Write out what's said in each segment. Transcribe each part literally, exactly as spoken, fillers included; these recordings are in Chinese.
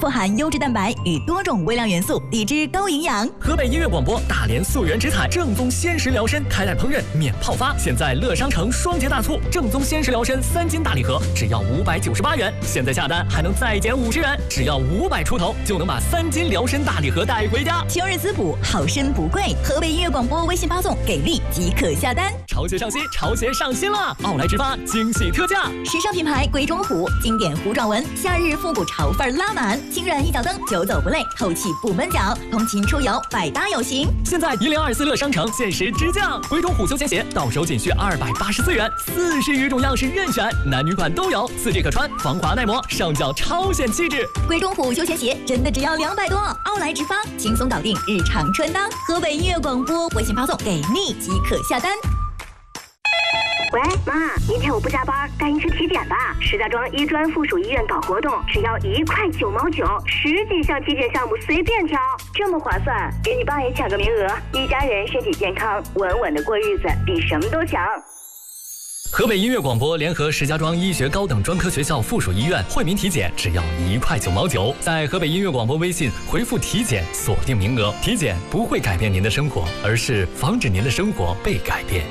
富含优质蛋白与多种微量元素，抵制高营养。 河北音乐广播大连素源植彩正宗鲜食疗参开袋烹饪免泡发，现在乐商城双节大促，正宗鲜食疗参三斤大礼盒只要五百九十八元，现在下单还能再减五十元，只要五百出头就能把三斤疗参大礼盒带回家。 秋日滋补，好身不贵。河北音乐广播微信发送给力即可下单。 潮鞋上新，潮鞋上新了！奥莱直发惊喜特价， 时尚品牌鬼冢虎经典糊状纹，夏日复古潮范拉满，轻软一脚蹬，久走不累，透气不闷脚，通勤出游百搭有型。 现在一零二四乐商城限时直降，鬼冢虎休闲鞋到手仅需二百八十四元，四十余种样式任选，男女款都有，四季可穿，防滑耐磨，上脚超显气质。 鬼冢虎休闲鞋真的只要两百多，奥莱直发轻松搞定日常穿搭。河北音乐广播微信发送给力即可下单。 喂，妈，明天我不加班，带你去体检吧。石家庄医专附属医院搞活动，只要一块九毛九，十几项体检项目随便挑，这么划算，给你爸也抢个名额。一家人身体健康，稳稳的过日子，比什么都强。 河北音乐广播联合石家庄医学高等专科学校附属医院惠民体检只要一块九毛九，在河北音乐广播微信回复体检锁定名额。体检不会改变您的生活，而是防止您的生活被改变。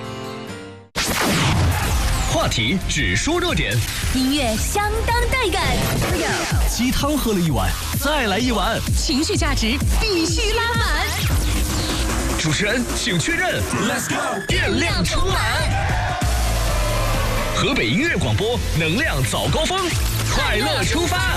话题只说热点， 音乐相当带感， 鸡汤喝了一碗，再来一碗， 情绪价值必须拉满。 主持人请确认 ，Let's go， 电量充满。河北音乐广播能量早高峰，快乐出发。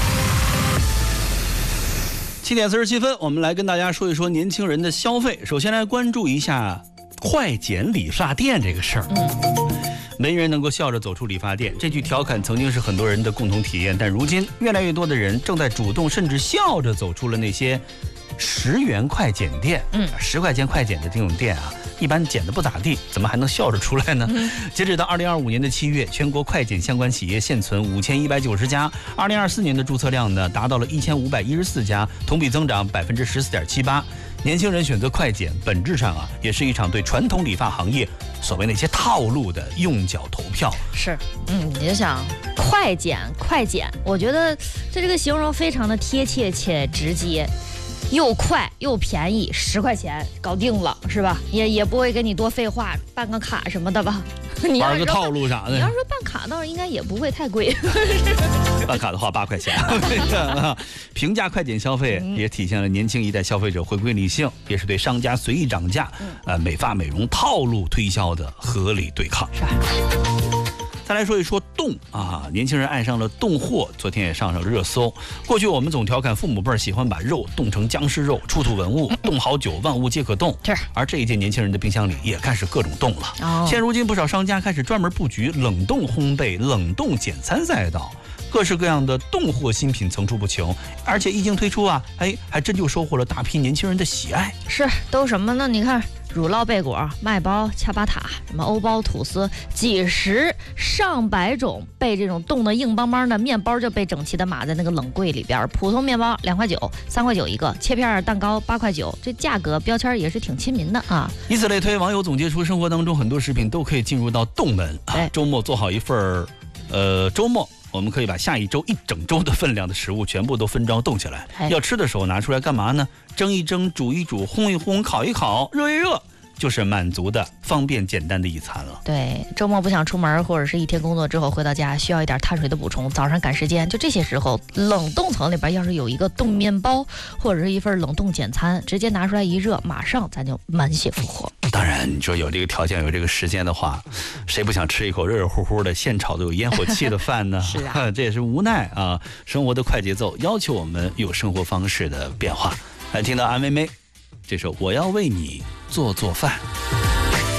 七点四十七分，我们来跟大家说一说年轻人的消费。首先来关注一下快剪理发店这个事儿。嗯，没人能够笑着走出理发店，这句调侃曾经是很多人的共同体验，但如今越来越多的人正在主动甚至笑着走出了那些十元快剪店。嗯，十块钱快剪的这种店啊，一般剪的不咋地，怎么还能笑着出来呢？嗯、截止到二零二五年的七月，全国快剪相关企业现存五千一百九十家，二零二四年的注册量呢达到了一千五百一十四家，同比增长百分之十四点七八。年轻人选择快剪，本质上啊，也是一场对传统理发行业所谓那些套路的用脚投票。 是，嗯，你就想快剪快剪，我觉得这这个形容非常的贴切且直接。又快又便宜，十块钱搞定了，是吧？也也不会跟你多废话，办个卡什么的吧？你玩个套路啥的。 你要说办卡，倒是应该也不会太贵。 办卡的话八块钱。平价快剪消费也体现了年轻一代消费者回归理性，也是对商家随意涨价、呃美发美容套路推销的合理对抗。是吧？再来说一说冻啊，年轻人爱上了冻货，昨天也上上了热搜。过去我们总调侃父母辈喜欢把肉冻成僵尸肉，出土文物，冻好久，万物皆可冻。是。而这一届年轻人的冰箱里也开始各种冻了。哦。现如今不少商家开始专门布局冷冻烘焙、冷冻简餐赛道，各式各样的冻货新品层出不穷，而且一经推出啊，哎，还真就收获了大批年轻人的喜爱。 是，都什么呢？你看。乳酪贝果、麦包、恰巴塔、什么欧包、吐司，几十上百种被这种冻得硬邦邦的面包就被整齐的码在那个冷柜里边。普通面包两块九、三块九一个，切片蛋糕八块九，这价格标签也是挺亲民的啊。 以此类推，网友总结出生活当中很多食品都可以进入到冻门。啊、周末做好一份呃，周末我们可以把下一周一整周的分量的食物全部都分装冻起来。要吃的时候拿出来干嘛呢？蒸一蒸，煮一煮，烘一烘，烤一烤，热一热，就是满足的方便简单的一餐了。 对，周末不想出门，或者是一天工作之后回到家需要一点碳水的补充，早上赶时间，就这些时候，冷冻层里边要是有一个冻面包或者是一份冷冻简餐，直接拿出来一热，马上咱就满血复活。 当然你说有这个条件有这个时间的话，谁不想吃一口热热乎乎的现炒的有烟火气的饭呢？是啊，这也是无奈啊，生活的快节奏要求我们有生活方式的变化。来听到安妹妹这首我要为你做做饭。